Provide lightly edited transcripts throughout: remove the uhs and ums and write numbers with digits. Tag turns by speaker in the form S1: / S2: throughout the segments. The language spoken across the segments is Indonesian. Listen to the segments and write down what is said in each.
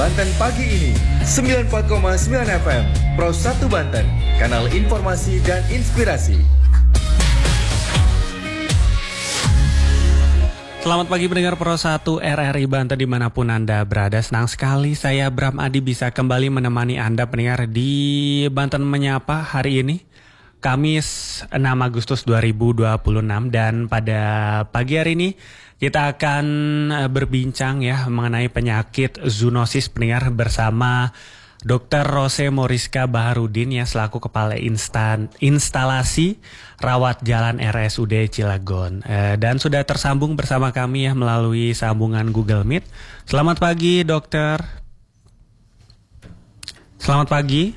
S1: Banten pagi ini 94,9 FM Pro 1 Banten, kanal informasi dan inspirasi.
S2: Selamat pagi pendengar Pro 1 RRI Banten dimanapun Anda berada. Senang sekali saya Bram Adi bisa kembali menemani Anda pendengar di Banten Menyapa hari ini, Kamis 6 Agustus 2026. Dan pada pagi hari ini kita akan berbincang ya mengenai penyakit zoonosis pendengar bersama Dr. Rose Moriska Baharudin ya selaku Kepala Instalasi Rawat Jalan RSUD Cilegon. Dan sudah tersambung bersama kami ya melalui sambungan Google Meet. Selamat pagi dokter. Selamat pagi.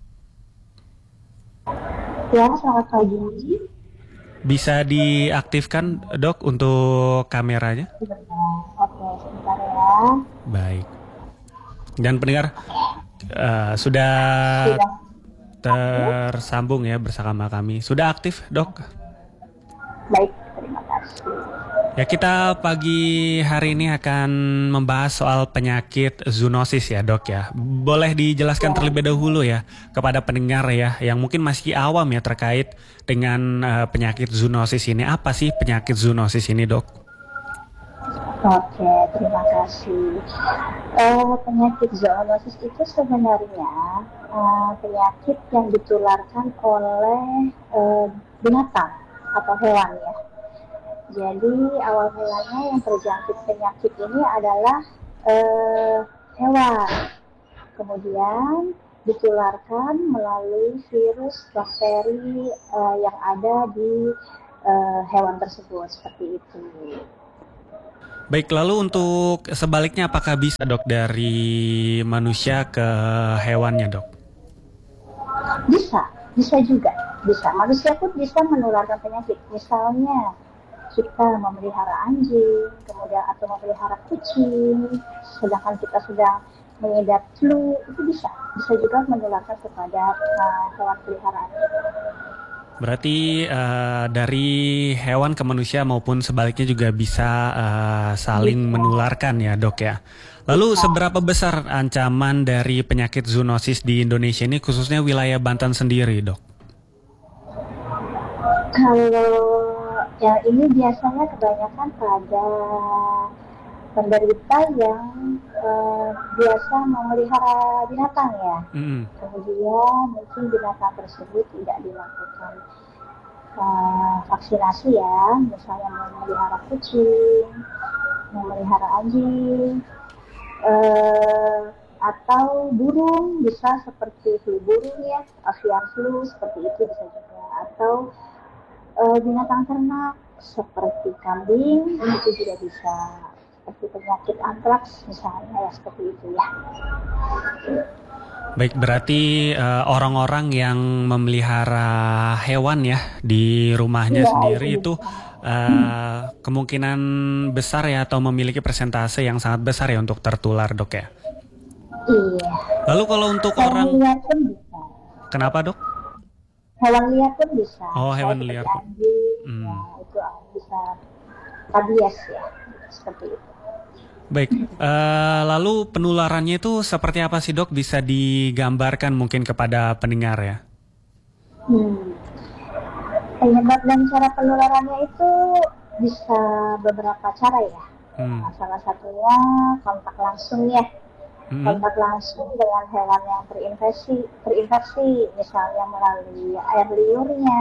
S3: Ya, selamat pagi.
S2: Bisa diaktifkan dok untuk kameranya?
S3: Oke, sebentar ya.
S2: Baik. Dan pendengar sudah tersambung ya bersama kami. Sudah aktif dok?
S3: Baik, terima kasih.
S2: Ya, kita pagi hari ini akan membahas soal penyakit zoonosis ya dok ya. Boleh dijelaskan terlebih dahulu ya kepada pendengar ya yang mungkin masih awam ya terkait dengan penyakit zoonosis ini. Apa sih penyakit zoonosis ini dok?
S3: Oke, terima kasih. Penyakit zoonosis itu sebenarnya penyakit yang ditularkan oleh binatang atau hewan ya. Jadi awal mulanya yang terjangkit penyakit ini adalah hewan. Kemudian ditularkan melalui virus, bakteri yang ada di hewan tersebut, seperti itu.
S2: Baik, lalu untuk sebaliknya apakah bisa dok dari manusia ke hewannya dok?
S3: Bisa juga. Bisa. Manusia pun bisa menularkan penyakit. Misalnya kita memelihara anjing, kemudian atau memelihara kucing, sedangkan kita sedang mengidap flu, itu bisa juga menularkan kepada hewan peliharaan.
S2: Berarti dari hewan ke manusia maupun sebaliknya juga bisa saling menularkan ya dok ya. Lalu seberapa besar ancaman dari penyakit zoonosis di Indonesia ini khususnya wilayah Banten sendiri dok?
S3: Kalau ya ini biasanya kebanyakan pada penderita yang biasa memelihara binatang ya. Kemudian mungkin binatang tersebut tidak dilakukan vaksinasi ya, misalnya memelihara kucing, memelihara anjing, atau burung bisa seperti flu burung ya, avian flu seperti itu bisa juga, atau binatang ternak seperti kambing itu juga bisa, seperti penyakit antraks misalnya ya, seperti itu ya.
S2: Baik, berarti orang-orang yang memelihara hewan ya di rumahnya sendiri itu kemungkinan besar ya atau memiliki persentase yang sangat besar ya untuk tertular dok ya?
S3: Iya.
S2: Lalu kalau untuk
S3: hewan liar pun bisa.
S2: Kenapa dok?
S3: Hewan liar pun bisa.
S2: Oh, hewan liar.
S3: Anjing, ya, itu bisa rabies ya, seperti itu.
S2: Baik, lalu penularannya itu seperti apa sih dok? Bisa digambarkan mungkin kepada pendengar ya?
S3: Penyebab dan cara penularannya itu bisa beberapa cara ya. Salah satunya kontak langsung ya. Kontak langsung dengan hewan yang terinfeksi, misalnya melalui air liurnya,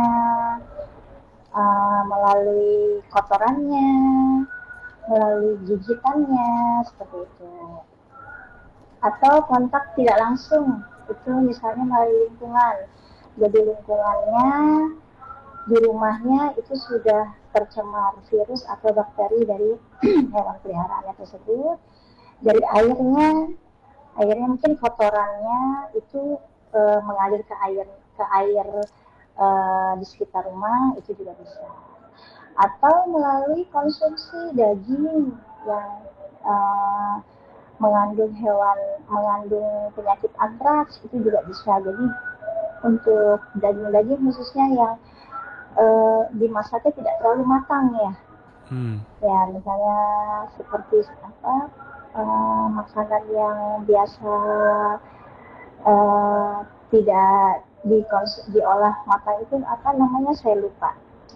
S3: melalui kotorannya, melalui gigitannya, seperti itu. Atau kontak tidak langsung, itu misalnya melalui lingkungan. Jadi lingkungannya, di rumahnya itu sudah tercemar virus atau bakteri dari hewan peliharaannya tersebut. Dari airnya mungkin kotorannya itu mengalir ke air di sekitar rumah, itu juga bisa. Atau melalui konsumsi daging yang mengandung penyakit antraks, itu juga bisa. Jadi untuk daging-daging khususnya yang dimasaknya tidak terlalu matang ya. Ya misalnya seperti makanan yang biasa tidak diolah matang itu apa namanya saya lupa.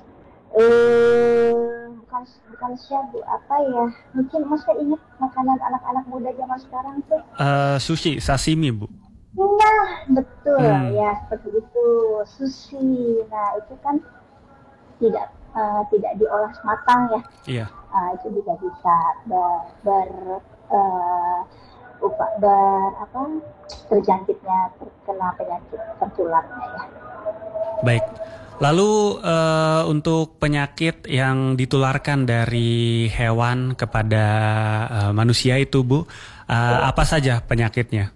S3: Bukan syabu apa ya, mungkin masih ingat makanan anak-anak muda zaman sekarang tuh.
S2: Sushi, sashimi Bu.
S3: Nah betul ya, seperti itu, sushi. Nah itu kan tidak diolah matang ya.
S2: Iya.
S3: Itu juga bisa terkena penyakit tertularnya ya.
S2: Baik. Lalu untuk penyakit yang ditularkan dari hewan kepada manusia itu Bu, apa saja penyakitnya?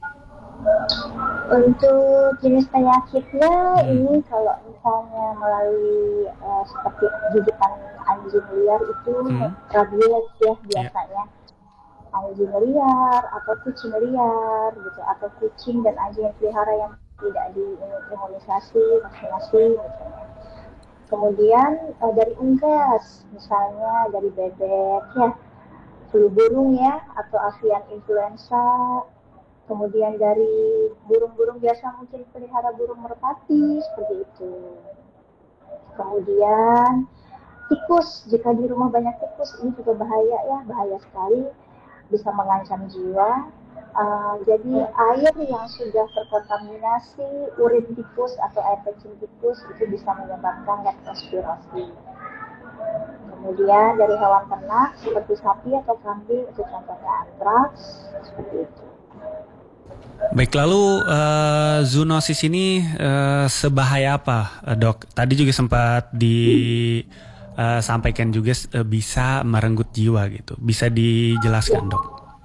S3: Untuk jenis penyakitnya ini kalau misalnya melalui seperti gigitan anjing liar itu rabies ya biasanya. Anjing liar atau kucing liar gitu, atau kucing dan anjing yang pelihara yang tidak diimunisasi, vaksinasi misalnya. Kemudian dari unggas, misalnya dari bebek ya, flu burung ya, atau avian influenza. Kemudian dari burung-burung biasa mungkin pelihara burung merpati seperti itu. Kemudian tikus, jika di rumah banyak tikus ini juga bahaya ya, bahaya sekali, bisa mengancam jiwa. Jadi air yang sudah terkontaminasi urin tikus atau air kencing tikus itu bisa menyebabkan leptospirosis. Kemudian dari hewan ternak seperti sapi atau kambing itu contohnya antraks seperti itu.
S2: Baik, lalu zoonosis ini sebahaya apa, Dok? Tadi juga sempat disampaikan juga bisa merenggut jiwa gitu. Bisa dijelaskan, Dok?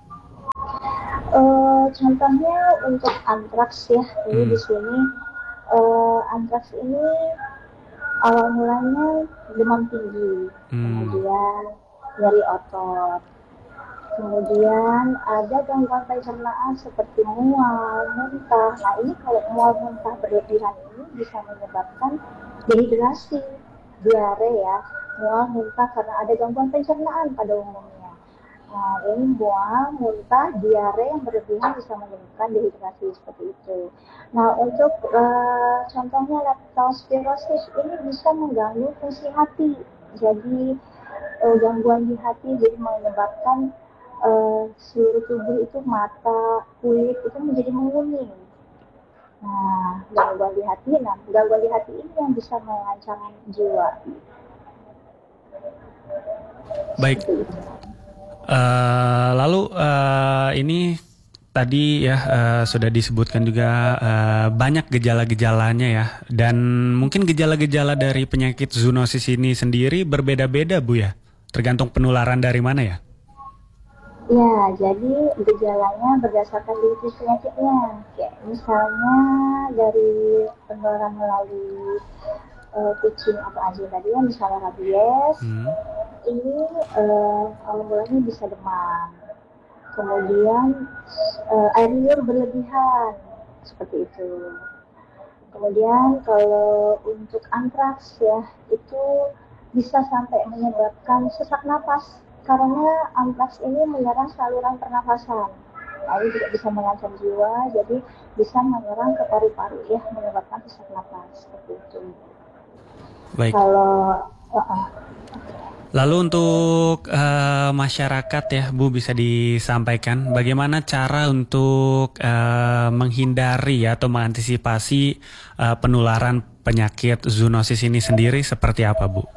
S3: Contohnya untuk antraks ya, ini di sini antraks ini awal mulanya demam tinggi, kemudian nyeri otot. Kemudian ada gangguan pencernaan seperti mual, muntah. Nah ini kalau mual muntah berlebihan ini bisa menyebabkan dehidrasi, diare ya, mual muntah karena ada gangguan pencernaan pada umumnya. Nah ini mual, muntah, diare yang berlebihan bisa menyebabkan dehidrasi seperti itu. Nah untuk contohnya leptospirosis ini bisa mengganggu fungsi hati. Jadi gangguan di hati jadi menyebabkan seluruh tubuh itu, mata, kulit itu menjadi menguning. Nah, gangguan di hati ini yang bisa mengancam jiwa.
S2: Baik. Lalu ini tadi ya sudah disebutkan juga banyak gejala-gejalanya ya, dan mungkin gejala-gejala dari penyakit zoonosis ini sendiri berbeda-beda Bu ya, tergantung penularan dari mana ya?
S3: Ya, jadi gejalanya berdasarkan jenis penyakitnya. Kayak misalnya dari penularan melalui kucing atau anjing tadi ya, misalnya rabies, ini awal mulanya bisa demam. Kemudian air liur berlebihan, seperti itu. Kemudian kalau untuk antraks ya, itu bisa sampai menyebabkan sesak napas. Karena antraks ini menyerang saluran pernafasan. Nah, ini juga bisa mengancam jiwa, jadi bisa menyerang ke paru-paru ya, menyebabkan sesak napas seperti itu.
S2: Baik. Lalu untuk masyarakat ya Bu, bisa disampaikan bagaimana cara untuk menghindari atau mengantisipasi penularan penyakit zoonosis ini sendiri seperti apa Bu?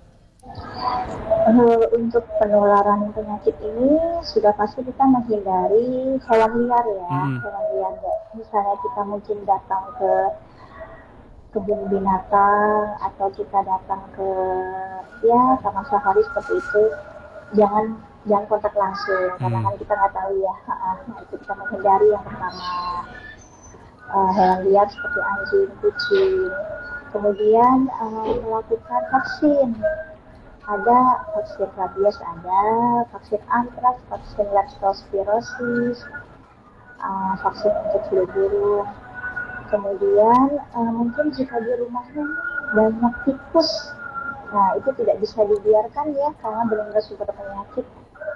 S3: Untuk penularan penyakit ini sudah pasti kita menghindari hewan liar ya, hewan liar. Misalnya kita mungkin datang ke kebun binatang atau kita datang ke taman safari seperti itu, jangan kontak langsung karena kan kita nggak tahu ya. Nah itu kita menghindari yang pertama hewan liar seperti anjing, kucing. Kemudian melakukan vaksin. Ada vaksin rabies, ada vaksin antraks, vaksin leptospirosis, vaksin untuk flu burung. Kemudian mungkin jika di rumahnya banyak tikus, nah itu tidak bisa dibiarkan ya karena benar-benar sumber penyakit.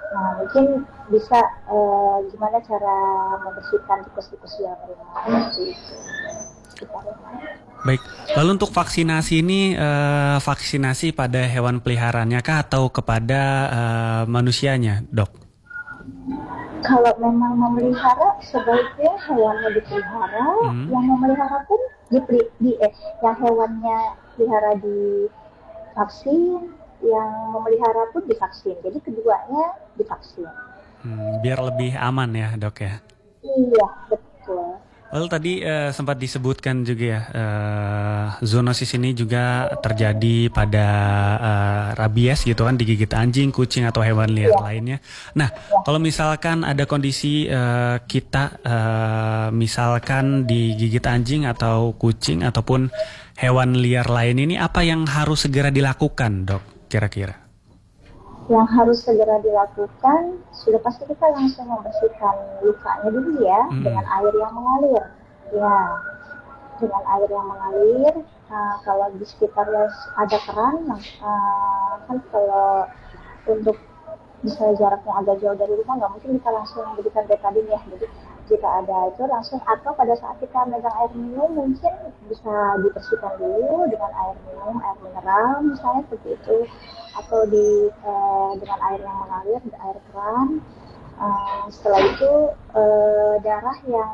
S3: Nah, mungkin bisa gimana cara membersihkan tikus-tikus yang rumah seperti itu sekitar rumah.
S2: Baik, lalu untuk vaksinasi ini vaksinasi pada hewan peliharaannya kah atau kepada manusianya, dok?
S3: Kalau memang memelihara, sebaiknya hewannya dipelihara, yang memelihara pun yang hewannya pelihara divaksin, yang memelihara pun divaksin. Jadi keduanya divaksin.
S2: Biar lebih aman ya, dok ya.
S3: Iya, betul.
S2: Lalu tadi sempat disebutkan juga ya, zoonosis ini juga terjadi pada rabies gitu kan, digigit anjing, kucing atau hewan liar lainnya. Nah, kalau misalkan ada kondisi kita misalkan digigit anjing atau kucing ataupun hewan liar lain ini, apa yang harus segera dilakukan, dok, kira-kira?
S3: Yang harus segera dilakukan, sudah pasti kita langsung membersihkan lukanya dulu ya, dengan air yang mengalir. Ya, dengan air yang mengalir. Kalau di sekitarnya ada keran, kan kalau untuk misalnya jaraknya agak jauh dari rumah, nggak mungkin kita langsung berikan betadine ya. Jadi jika ada itu langsung, atau pada saat kita megang air minum mungkin bisa dibersihkan dulu dengan air minum, air mineral misalnya seperti itu, atau dengan air yang mengalir, air keran. Setelah itu darah yang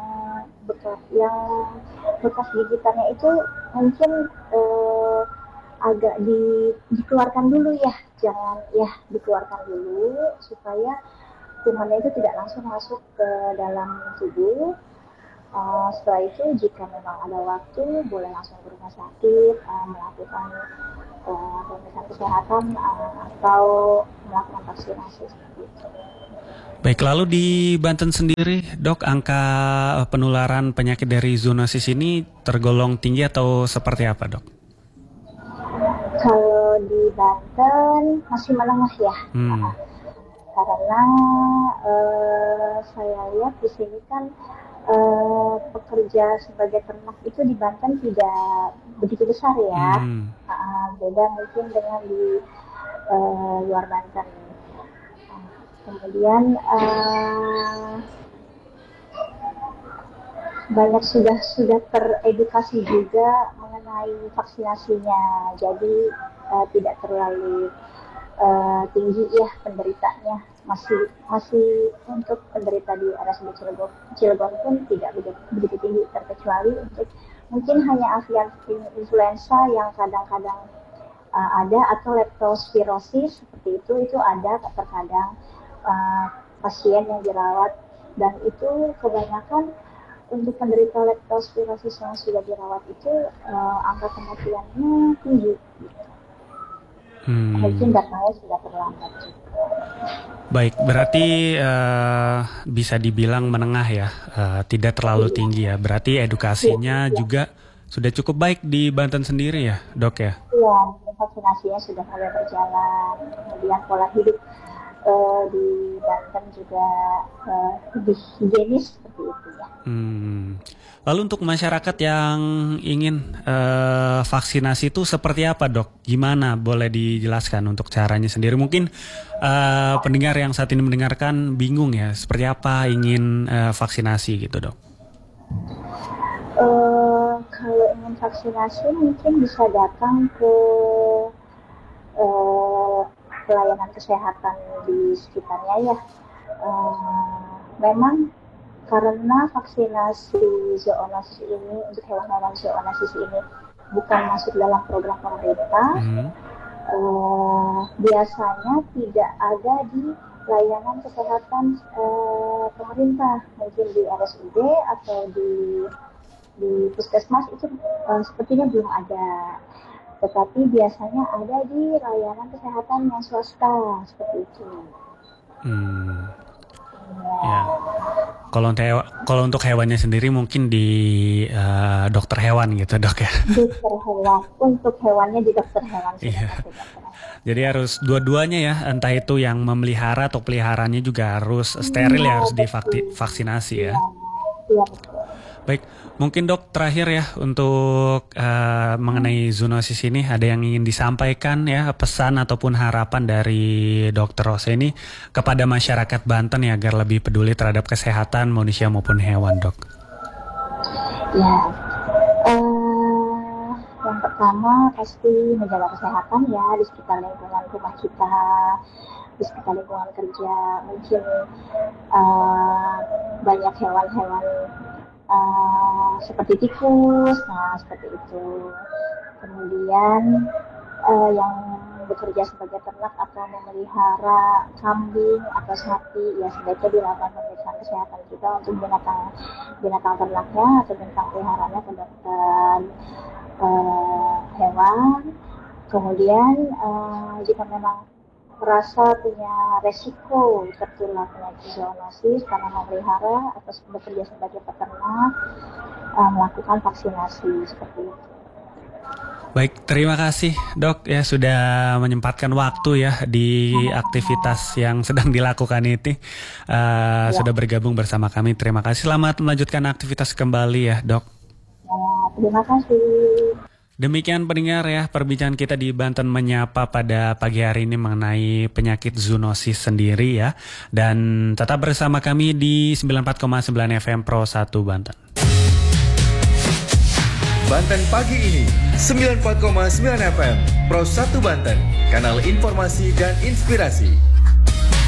S3: bekas gigitannya itu mungkin agak dikeluarkan dulu ya, jangan ya, dikeluarkan dulu supaya kumannya itu tidak langsung masuk ke dalam tubuh. Setelah itu jika memang ada waktu boleh langsung ke rumah sakit melakukan pemeriksaan kesehatan atau melakukan vaksinasi seperti itu.
S2: Baik, lalu di Banten sendiri, dok, angka penularan penyakit dari zoonosis ini tergolong tinggi atau seperti apa, dok?
S3: Kalau di Banten masih menengah ya, karena saya lihat di sini kan pekerja sebagai ternak itu di Banten tidak begitu besar ya, beda mungkin dengan di luar Banten. Kemudian banyak sudah teredukasi juga mengenai vaksinasinya, jadi tidak terlalu tinggi ya penderitanya, masih untuk penderita di RSUD Cilegon pun tidak begitu tinggi, terkecuali untuk mungkin hanya avian influenza yang kadang-kadang ada, atau leptospirosis seperti itu ada terkadang pasien yang dirawat, dan itu kebanyakan untuk penderita leptospirosis yang sudah dirawat itu angka kematiannya tinggi. Mungkin datanya sudah terlambat juga.
S2: Baik, berarti bisa dibilang menengah ya, tidak terlalu tinggi ya. Berarti edukasinya juga sudah cukup baik di Banten sendiri ya, dok ya?
S3: Iya, vaksinasinya sudah mulai berjalan. Kemudian pola hidup di Banten juga lebih higienis seperti itu ya.
S2: Lalu untuk masyarakat yang ingin vaksinasi itu seperti apa, dok? Gimana, boleh dijelaskan untuk caranya sendiri? Mungkin pendengar yang saat ini mendengarkan bingung ya, seperti apa ingin vaksinasi gitu, dok?
S3: Kalau ingin vaksinasi mungkin bisa datang ke pelayanan kesehatan di sekitarnya ya. Memang karena vaksinasi zoonosis ini untuk hewan-hewan zoonosis ini bukan masuk dalam program pemerintah, biasanya tidak ada di layanan kesehatan pemerintah, mungkin di RSUD atau di puskesmas itu sepertinya belum ada. Tetapi biasanya ada di layanan kesehatan yang swasta seperti itu.
S2: Ya. Kalau untuk hewannya sendiri mungkin di dokter hewan gitu, dok ya.
S3: Dokter hewan, untuk hewannya di dokter hewan.
S2: Iya. Jadi harus dua-duanya ya, entah itu yang memelihara atau peliharaannya juga harus steril ya, harus divaksinasi ya.
S3: Iya, betul.
S2: Baik, mungkin dok terakhir ya untuk mengenai zoonosis ini ada yang ingin disampaikan ya, pesan ataupun harapan dari Dokter Rose ini kepada masyarakat Banten ya agar lebih peduli terhadap kesehatan manusia maupun hewan, dok.
S3: Ya, yang pertama pasti menjaga kesehatan ya di sekitar lingkungan rumah kita, di sekitar lingkungan kerja. Mungkin banyak hewan-hewan seperti tikus, nah seperti itu. Kemudian yang bekerja sebagai ternak atau memelihara kambing atau sapi, ya sebaiknya dilakukan pemeriksaan kesehatan juga untuk binatang ternaknya atau binatang peliharaannya ke dokter hewan. Kemudian jika memang merasa punya resiko tertular penyakit zoonosis karena memelihara atau bekerja sebagai peternak, melakukan vaksinasi seperti itu.
S2: Baik, terima kasih dok ya sudah menyempatkan waktu ya di aktivitas yang sedang dilakukan ini. Sudah bergabung bersama kami. Terima kasih. Selamat melanjutkan aktivitas kembali ya dok.
S3: Terima kasih.
S2: Demikian pendengar ya perbincangan kita di Banten Menyapa pada pagi hari ini mengenai penyakit zoonosis sendiri ya. Dan tetap bersama kami di 94,9 FM Pro 1 Banten.
S1: Banten pagi ini 94,9 FM Pro 1 Banten, kanal informasi dan inspirasi.